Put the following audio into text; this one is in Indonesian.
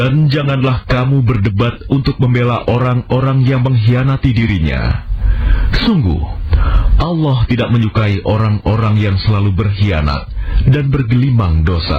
Dan janganlah kamu berdebat untuk membela orang-orang yang mengkhianati dirinya. Sungguh, Allah tidak menyukai orang-orang yang selalu berkhianat dan bergelimang dosa.